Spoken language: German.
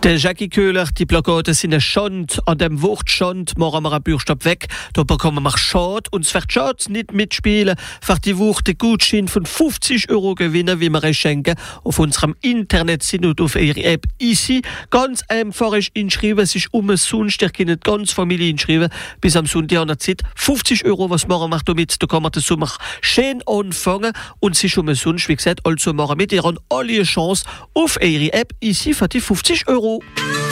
Der Jackie Köhler, die Plakate sind eine Schande. An dem Wort Schande machen wir einen Buchstaben weg. Da bekommen wir Schade. Und es wird Schade nicht mitspielen, für die Worte Gutschein von 50 € gewinnen, wie wir es schenken. Auf unserem Internetseite und auf ihrer App Easy. Ganz einfach ist inschreiben, es ist umsonst. Ihr könnt ganz Familie inschreiben. Bis am Sonntag an der Zeit. 50 €, was machen wir damit? Da kann man den Sommer schön anfangen. Und es ist umsonst, wie gesagt. Also machen wir mit. Ihr habt alle eine Chance auf eure App Easy für die 50 €.